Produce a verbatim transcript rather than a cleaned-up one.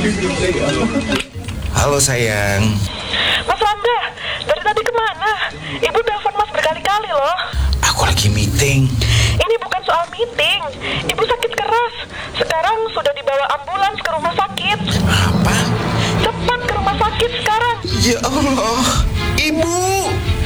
Halo sayang. Mas Rangga, dari tadi kemana? Ibu telepon Mas berkali-kali loh. Aku lagi meeting. Ini bukan soal meeting. Ibu sakit keras. Sekarang sudah dibawa ambulans ke rumah sakit. Apa? Cepat ke rumah sakit sekarang. Ya Allah, Ibu.